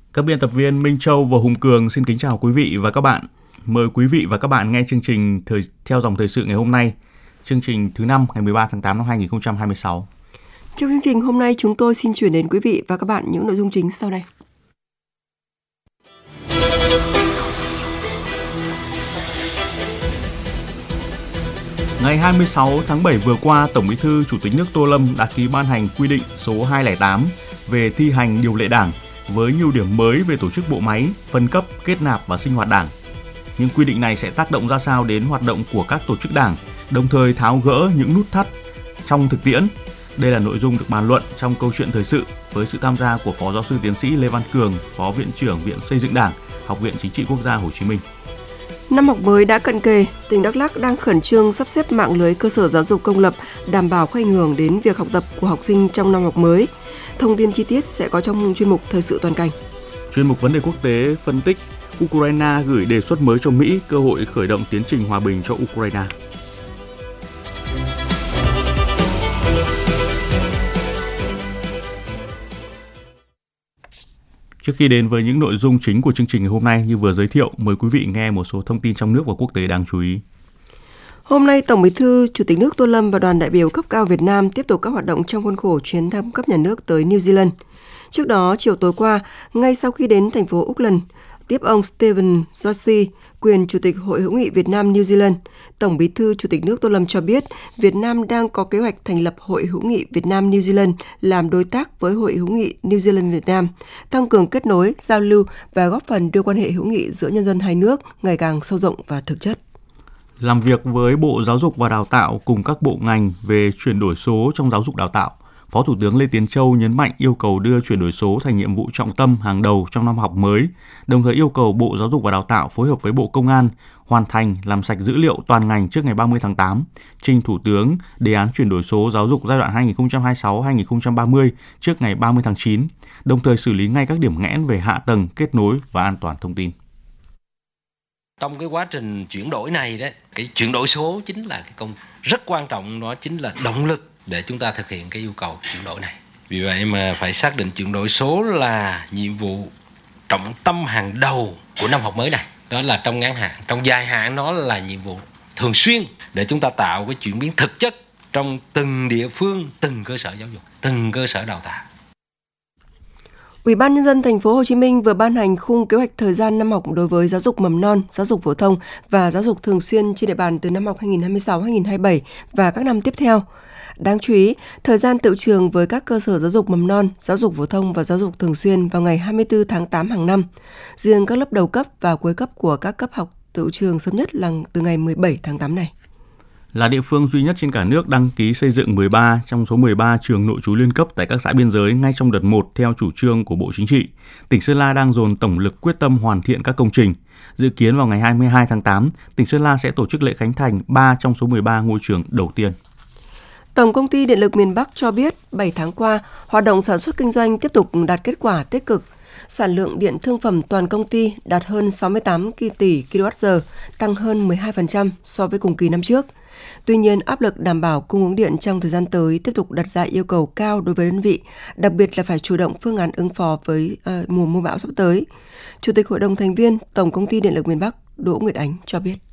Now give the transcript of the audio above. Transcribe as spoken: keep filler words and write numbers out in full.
Các biên tập viên Minh Châu và Hùng Cường xin kính chào quý vị và các bạn. Mời quý vị và các bạn nghe chương trình thời, theo dòng thời sự ngày hôm nay, chương trình thứ năm ngày mười ba tháng tám năm hai nghìn không trăm hai mươi sáu. Trong chương trình hôm nay chúng tôi xin chuyển đến quý vị và các bạn những nội dung chính sau đây. Ngày hai mươi sáu tháng bảy vừa qua, Tổng Bí thư Chủ tịch nước Tô Lâm đã ký ban hành quy định số hai không tám về thi hành điều lệ Đảng với nhiều điểm mới về tổ chức bộ máy, phân cấp, kết nạp và sinh hoạt Đảng. Những quy định này sẽ tác động ra sao đến hoạt động của các tổ chức Đảng, đồng thời tháo gỡ những nút thắt trong thực tiễn. Đây là nội dung được bàn luận trong câu chuyện thời sự với sự tham gia của Phó Giáo sư Tiến sĩ Lê Văn Cường, Phó Viện trưởng Viện Xây dựng Đảng, Học viện Chính trị Quốc gia Hồ Chí Minh. Năm học mới đã cận kề, tỉnh Đắk Lắk đang khẩn trương sắp xếp mạng lưới cơ sở giáo dục công lập đảm bảo không ảnh hưởng đến việc học tập của học sinh trong năm học mới. Thông tin chi tiết sẽ có trong chuyên mục Thời sự toàn cảnh. Chuyên mục Vấn đề quốc tế phân tích Ukraine gửi đề xuất mới cho Mỹ, cơ hội khởi động tiến trình hòa bình cho Ukraine. Trước khi đến với những nội dung chính của chương trình ngày hôm nay như vừa giới thiệu, mời quý vị nghe một số thông tin trong nước và quốc tế đáng chú ý. Hôm nay, Tổng Bí thư Chủ tịch nước Tô Lâm và đoàn đại biểu cấp cao Việt Nam tiếp tục các hoạt động trong khuôn khổ chuyến thăm cấp nhà nước tới New Zealand. Trước đó, chiều tối qua, ngay sau khi đến thành phố Auckland, tiếp ông Stephen Joshi, quyền Chủ tịch Hội hữu nghị Việt Nam New Zealand, Tổng Bí thư Chủ tịch nước Tô Lâm cho biết Việt Nam đang có kế hoạch thành lập Hội hữu nghị Việt Nam New Zealand làm đối tác với Hội hữu nghị New Zealand Việt Nam, tăng cường kết nối, giao lưu và góp phần đưa quan hệ hữu nghị giữa nhân dân hai nước ngày càng sâu rộng và thực chất. Làm việc với Bộ Giáo dục và Đào tạo cùng các bộ ngành về chuyển đổi số trong giáo dục đào tạo, Phó Thủ tướng Lê Tiến Châu nhấn mạnh yêu cầu đưa chuyển đổi số thành nhiệm vụ trọng tâm hàng đầu trong năm học mới, đồng thời yêu cầu Bộ Giáo dục và Đào tạo phối hợp với Bộ Công an hoàn thành làm sạch dữ liệu toàn ngành trước ngày ba mươi tháng tám, trình Thủ tướng đề án chuyển đổi số giáo dục giai đoạn hai nghìn không trăm hai mươi sáu đến hai nghìn không trăm ba mươi trước ngày ba mươi tháng chín, đồng thời xử lý ngay các điểm nghẽn về hạ tầng, kết nối và an toàn thông tin. Trong cái quá trình chuyển đổi này đấy, cái chuyển đổi số chính là cái công rất quan trọng, đó chính là động lực để chúng ta thực hiện cái yêu cầu chuyển đổi này. Vì vậy mà phải xác định chuyển đổi số là nhiệm vụ trọng tâm hàng đầu của năm học mới này. Đó là trong ngắn hạn, trong dài hạn nó là nhiệm vụ thường xuyên để chúng ta tạo cái chuyển biến thực chất trong từng địa phương, từng cơ sở giáo dục, từng cơ sở đào tạo. Ủy ban Nhân dân thành phố Hồ Chí Minh vừa ban hành khung kế hoạch thời gian năm học đối với giáo dục mầm non, giáo dục phổ thông và giáo dục thường xuyên trên địa bàn từ năm học hai nghìn không trăm hai mươi sáu đến hai nghìn không trăm hai mươi bảy và các năm tiếp theo. Đáng chú ý, thời gian tựu trường với các cơ sở giáo dục mầm non, giáo dục phổ thông và giáo dục thường xuyên vào ngày hai mươi tư tháng tám hàng năm. Riêng các lớp đầu cấp và cuối cấp của các cấp học tựu trường sớm nhất là từ ngày mười bảy tháng tám này. Là địa phương duy nhất trên cả nước đăng ký xây dựng mười ba trong số mười ba trường nội trú liên cấp tại các xã biên giới ngay trong đợt một theo chủ trương của Bộ Chính trị, tỉnh Sơn La đang dồn tổng lực quyết tâm hoàn thiện các công trình. Dự kiến vào ngày hai mươi hai tháng tám, tỉnh Sơn La sẽ tổ chức lễ khánh thành ba trong số mười ba ngôi trường đầu tiên. Tổng Công ty Điện lực miền Bắc cho biết bảy tháng qua, hoạt động sản xuất kinh doanh tiếp tục đạt kết quả tích cực. Sản lượng điện thương phẩm toàn công ty đạt hơn sáu mươi tám tỷ ki lô oát giờ, tăng hơn mười hai phần trăm so với cùng kỳ năm trước. Tuy nhiên, áp lực đảm bảo cung ứng điện trong thời gian tới tiếp tục đặt ra yêu cầu cao đối với đơn vị, đặc biệt là phải chủ động phương án ứng phó với uh, mùa mưa bão sắp tới. Chủ tịch Hội đồng thành viên Tổng Công ty Điện lực miền Bắc Đỗ Nguyệt Ánh cho biết.